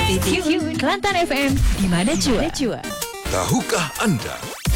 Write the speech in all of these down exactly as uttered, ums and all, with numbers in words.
Stay tune Kelantan F M, di mana jua. Tahukah anda?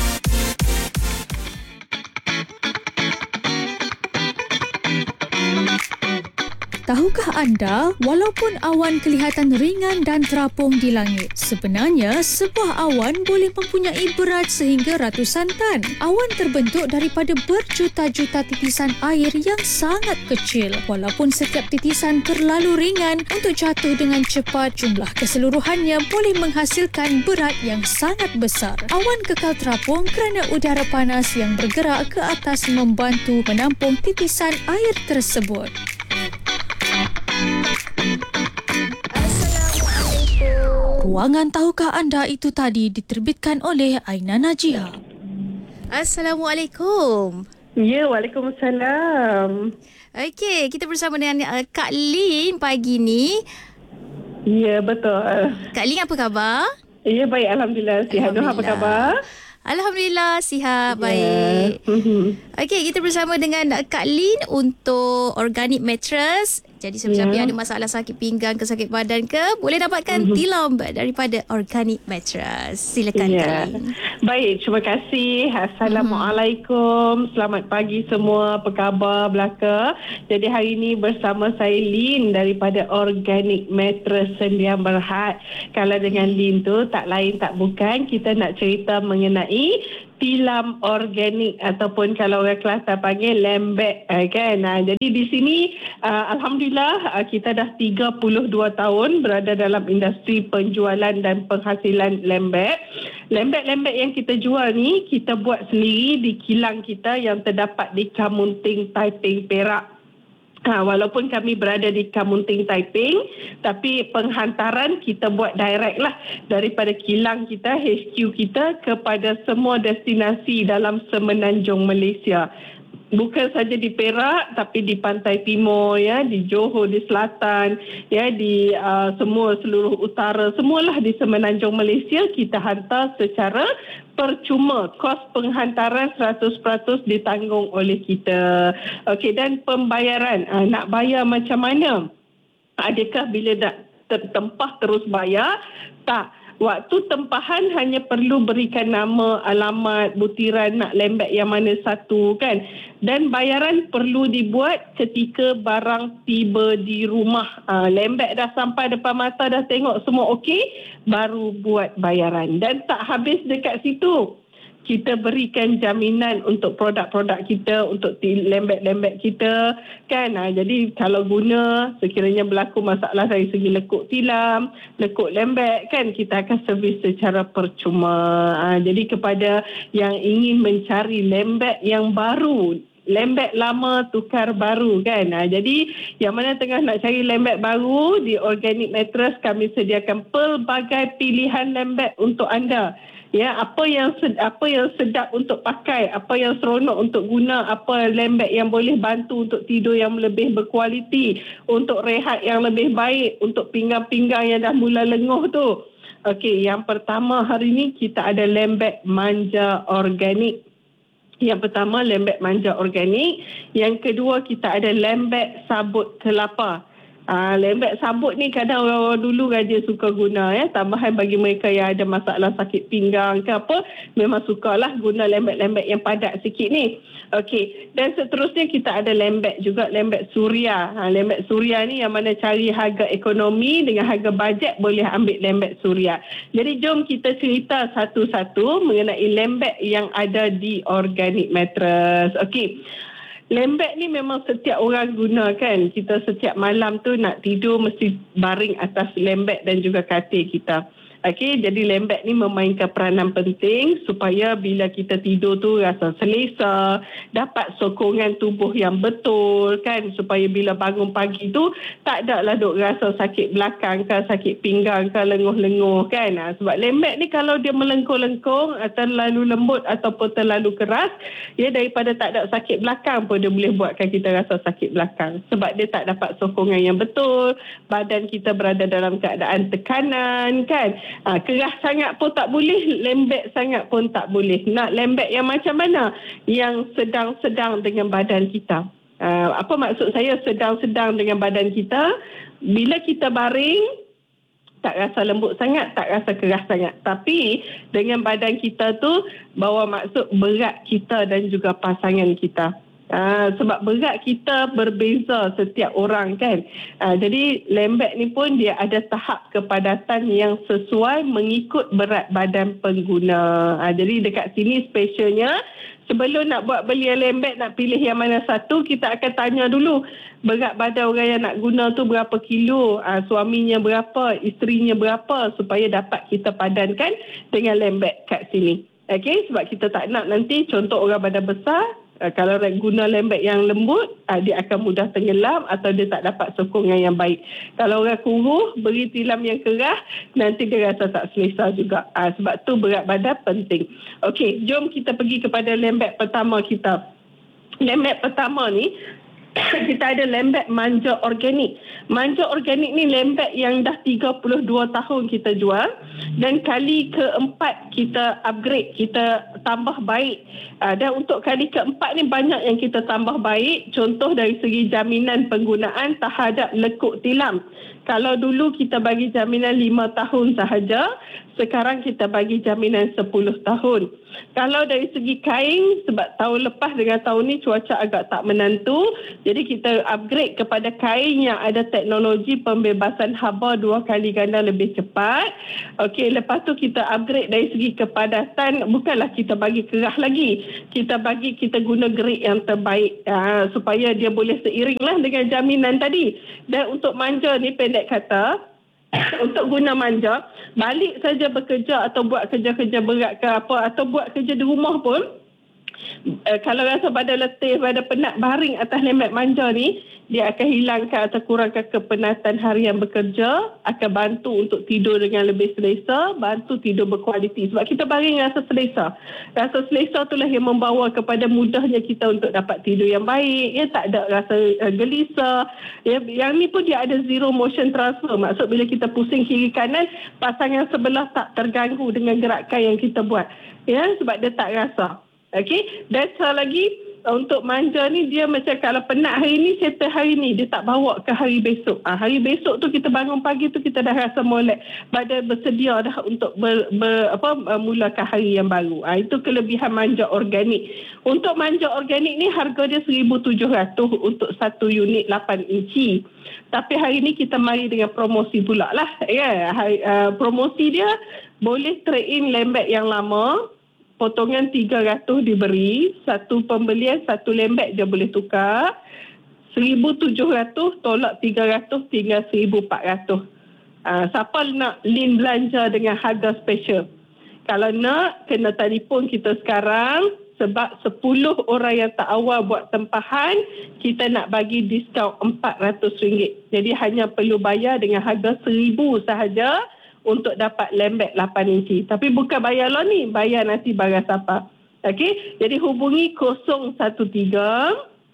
Tahukah anda, walaupun awan kelihatan ringan dan terapung di langit, sebenarnya sebuah awan boleh mempunyai berat sehingga ratusan tan. Awan terbentuk daripada berjuta-juta titisan air yang sangat kecil. Walaupun setiap titisan terlalu ringan untuk jatuh dengan cepat, jumlah keseluruhannya boleh menghasilkan berat yang sangat besar. Awan kekal terapung kerana udara panas yang bergerak ke atas membantu menampung titisan air tersebut. Ruangan Tahukah Anda itu tadi diterbitkan oleh Aina Najiha. Assalamualaikum. Ya, Waalaikumsalam. Okey, kita bersama dengan uh, Kak Lin pagi ni. Ya, betul. Kak Lin, apa khabar? Ya, baik. Alhamdulillah. Sihat. Noh, apa khabar? Alhamdulillah, sihat, Ya. baik. Mm-hmm. Okey, kita bersama dengan Kak Lin untuk organic mattress. Jadi siapa-siapa Ya. yang ada masalah sakit pinggang ke sakit badan ke, boleh dapatkan Mhm. tilam daripada organic mattress. Silakan Kak Ya. Lin. Baik, terima kasih. Assalamualaikum. Selamat pagi semua. Apa khabar belaka? Jadi hari ini bersama saya Lin daripada Organic Mattress Sendian Berhad. Kalau dengan Lin tu tak lain tak bukan, kita nak cerita mengenai tilam organik ataupun kalau orang Kelantan panggil lembek, uh, kan. Uh, jadi di sini uh, alhamdulillah uh, kita dah tiga puluh dua tahun berada dalam industri penjualan dan penghasilan lembek. Lembek-lembek yang kita jual ni kita buat sendiri di kilang kita yang terdapat di Kamunting, Taiping, Perak. Ha, walaupun kami berada di Kamunting, Taiping, tapi penghantaran kita buat direct lah daripada kilang kita, H Q kita kepada semua destinasi dalam semenanjung Malaysia. Bukan saja di Perak tapi di Pantai Timur, ya, di Johor, di selatan, ya, di uh, semua seluruh utara, semualah di semenanjung Malaysia kita hantar secara percuma. Kos penghantaran seratus peratus ditanggung oleh kita. Okey, dan pembayaran, uh, nak bayar macam mana? Adakah bila nak tertempah terus bayar? Tak. Waktu tempahan hanya perlu berikan nama, alamat, butiran nak lembek yang mana satu, kan. Dan bayaran perlu dibuat ketika barang tiba di rumah. Ha, lembek dah sampai depan mata, dah tengok semua okey, baru buat bayaran. Dan tak habis dekat situ. Kita berikan jaminan untuk produk-produk kita, untuk lembek-lembek kita, kan. Ha, jadi kalau guna, sekiranya berlaku masalah dari segi lekuk tilam, lekuk lembek, kan, kita akan servis secara percuma. Ha, jadi kepada yang ingin mencari lembek yang baru, lembek lama tukar baru, kan. Ha, jadi yang mana tengah nak cari lembek baru, di Organic Mattress kami sediakan pelbagai pilihan lembek untuk anda. Ya, apa yang sed, apa yang sedap untuk pakai, apa yang seronok untuk guna, apa lembek yang boleh bantu untuk tidur yang lebih berkualiti, untuk rehat yang lebih baik, untuk pinggang-pinggang yang dah mula lenguh tu. Okey, yang pertama hari ni kita ada lembek manja organik. Yang pertama lembek manja organik, yang kedua kita ada lembek sabut kelapa. Ah, lembek sabut ni kadang orang-orang dulu raja suka guna, ya. Tambahan bagi mereka yang ada masalah sakit pinggang ke apa, memang sukalah guna lembek-lembek yang padat sikit ni. Okey, dan seterusnya kita ada lembek juga, lembek suria. Ha, lembek suria ni yang mana cari harga ekonomi dengan harga bajet boleh ambil lembek suria. Jadi jom kita cerita satu-satu mengenai lembek yang ada di Organic Mattress. Okey. Lembek ni memang setiap orang guna, kan. Kita setiap malam tu nak tidur mesti baring atas lembek dan juga katil kita. Okey, jadi lembek ni memainkan peranan penting supaya bila kita tidur tu rasa selesa, dapat sokongan tubuh yang betul, kan, supaya bila bangun pagi tu tak ada lah duk rasa sakit belakang ke, sakit pinggang ke, lenguh-lenguh, kan. Ha, sebab lembek ni kalau dia melengkung-lengkung, terlalu lembut ataupun terlalu keras, ya, daripada tak ada sakit belakang pun dia boleh buatkan kita rasa sakit belakang sebab dia tak dapat sokongan yang betul, badan kita berada dalam keadaan tekanan, kan. Ha, keras sangat pun tak boleh, lembek sangat pun tak boleh. Nak lembek yang macam mana? Yang sedang-sedang dengan badan kita. Ha, apa maksud saya sedang-sedang dengan badan kita? Bila kita baring, tak rasa lembut sangat, tak rasa keras sangat. Tapi dengan badan kita tu bawa maksud berat kita dan juga pasangan kita. Uh, sebab berat kita berbeza setiap orang kan. Uh, jadi lembek ni pun dia ada tahap kepadatan yang sesuai mengikut berat badan pengguna. Uh, jadi dekat sini specialnya, sebelum nak buat beli yang lembek, nak pilih yang mana satu, kita akan tanya dulu berat badan orang yang nak guna tu berapa kilo, uh, suaminya berapa, isterinya berapa, supaya dapat kita padankan dengan lembek kat sini. Okey, sebab kita tak nak nanti contoh orang badan besar, Uh, kalau guna lembek yang lembut, uh, dia akan mudah tenggelam atau dia tak dapat sokongan yang baik. Kalau orang kurus, beri tilam yang keras, nanti dia rasa tak selesa juga. Uh, sebab tu berat badan penting. Okey, jom kita pergi kepada lembek pertama kita. Lembek pertama ni, kita ada lembek manja organik. Manja organik ni lembek yang dah tiga puluh dua tahun kita jual, dan kali keempat kita upgrade, kita tambah baik. Uh, dan untuk kali keempat ni banyak yang kita tambah baik. Contoh dari segi jaminan penggunaan terhadap lekuk tilam. Kalau dulu kita bagi jaminan lima tahun sahaja, sekarang kita bagi jaminan sepuluh tahun. Kalau dari segi kain, sebab tahun lepas dengan tahun ni cuaca agak tak menentu, jadi kita upgrade kepada kain yang ada teknologi pembebasan haba dua kali ganda lebih cepat. Okey, lepas tu kita upgrade dari segi kepadatan, bukanlah kita bagi kerah lagi. Kita bagi, kita guna grade yang terbaik uh, supaya dia boleh seiringlah dengan jaminan tadi. Dan untuk manja ni, pendek kata, untuk guna manja, balik saja bekerja atau buat kerja-kerja berat ke apa, atau buat kerja di rumah pun, uh, kalau rasa badan letih, badan penat, baring atas lembek manja ni, dia akan hilangkan atau kurangkan kepenatan harian bekerja, akan bantu untuk tidur dengan lebih selesa, bantu tidur berkualiti. Sebab kita baring rasa selesa. Rasa selesa itulah yang membawa kepada mudahnya kita untuk dapat tidur yang baik, ya, tak ada rasa uh, gelisah. Ya, yang ni pun dia ada zero motion transfer. Maksud bila kita pusing kiri kanan, pasangan sebelah tak terganggu dengan gerakan yang kita buat. Ya, sebab dia tak rasa. Okey, dan satu lagi, untuk manja ni dia macam kalau penat hari ni, settle hari ni, dia tak bawa ke hari besok. Ha, hari besok tu kita bangun pagi tu kita dah rasa molek, badan bersedia dah untuk ber, ber, apa, mulakan hari yang baru. Ha, itu kelebihan manja organik. Untuk manja organik ni harga dia seribu tujuh ratus untuk satu unit lapan inci. Tapi hari ni kita mari dengan promosi pula lah. Ya, hari, uh, promosi dia boleh trade in lembek yang lama, potongan tiga ratus diberi, satu pembelian satu lembek dia boleh tukar. seribu tujuh ratus tolak tiga ratus tinggal seribu empat ratus. Uh, siapa nak link belanja dengan harga special? Kalau nak, kena telefon kita sekarang, sebab sepuluh orang yang tak awal buat tempahan, kita nak bagi diskaun empat ratus ringgit. Jadi hanya perlu bayar dengan harga seribu sahaja untuk dapat lembek lapan inci. Tapi bukan bayar lo ni, bayar nanti barang siapa. Okey, jadi hubungi kosong satu tiga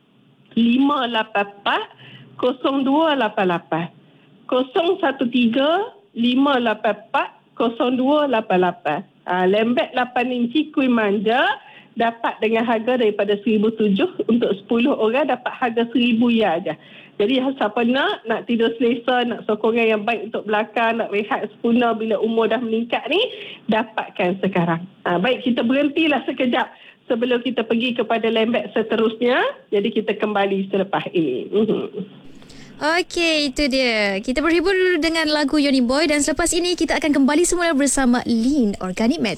lima lapan empat kosong dua lapan lapan. kosong satu tiga lima lapan empat kosong dua lapan lapan. Ha, lembek lapan inci kuih manja dapat dengan harga daripada seribu tujuh, untuk sepuluh orang dapat harga seribu ya aja. Jadi siapa nak, nak tidur selesa, nak sokongan yang baik untuk belakang, nak rehat sempurna bila umur dah meningkat ni, dapatkan sekarang. Ha, baik, kita berhentilah sekejap sebelum kita pergi kepada lembek seterusnya. Jadi kita kembali selepas ini. Mm-hmm. Okey, itu dia. Kita berhibur dulu dengan lagu Yoni Boy, dan selepas ini kita akan kembali semula bersama Lean Organic Mattress.